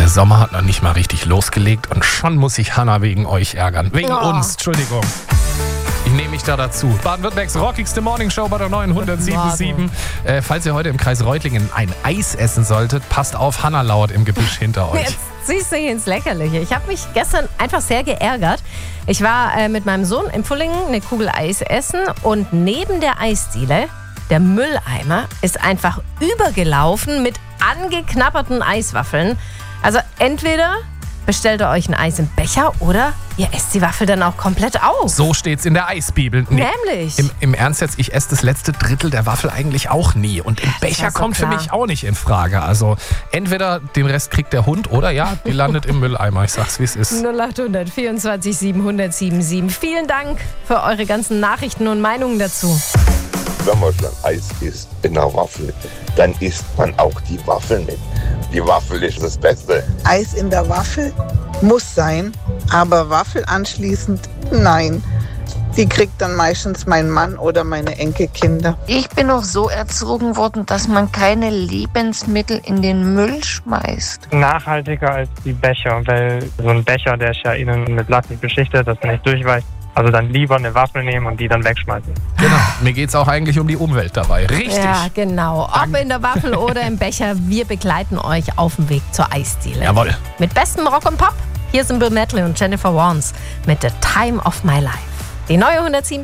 Der Sommer hat noch nicht mal richtig losgelegt und schon muss sich Hannah wegen euch ärgern. Wegen uns, Entschuldigung. Ich nehme mich da dazu. Baden-Württembergs rockigste Morningshow bei der neuen 107.7. Falls ihr heute im Kreis Reutlingen ein Eis essen solltet, passt auf, Hannah lauert im Gebüsch hinter euch. Jetzt siehst du hier ins Lächerliche. Ich habe mich gestern einfach sehr geärgert. Ich war mit meinem Sohn in Pfullingen eine Kugel Eis essen und neben der Eisdiele, der Mülleimer, ist einfach übergelaufen mit angeknabberten Eiswaffeln. Also entweder bestellt ihr euch ein Eis im Becher oder ihr esst die Waffel dann auch komplett auf. So steht's in der Eisbibel. Nee, nämlich. Im Ernst jetzt, ich esse das letzte Drittel der Waffel eigentlich auch nie. Und im Becher so kommt klar. für mich auch nicht in Frage. Also entweder den Rest kriegt der Hund oder ja, die landet im Mülleimer. Ich sag's, wie es ist. 0800 24 707. Vielen Dank für eure ganzen Nachrichten und Meinungen dazu. Wenn man schon Eis isst in einer Waffel, dann isst man auch die Waffel mit. Die Waffel ist das Beste. Eis in der Waffel muss sein, aber Waffel anschließend nein. Die kriegt dann meistens mein Mann oder meine Enkelkinder. Ich bin auch so erzogen worden, dass man keine Lebensmittel in den Müll schmeißt. Nachhaltiger als die Becher, weil so ein Becher, der ist ja innen mit Plastik beschichtet, dass man nicht durchweicht. Also dann lieber eine Waffel nehmen und die dann wegschmeißen. Genau, mir geht's auch eigentlich um die Umwelt dabei. Richtig. Ja, genau. Ob in der Waffel oder im Becher, wir begleiten euch auf dem Weg zur Eisdiele. Jawohl. Mit bestem Rock und Pop. Hier sind Bill Medley und Jennifer Warnes mit The Time of My Life. Die neue 107.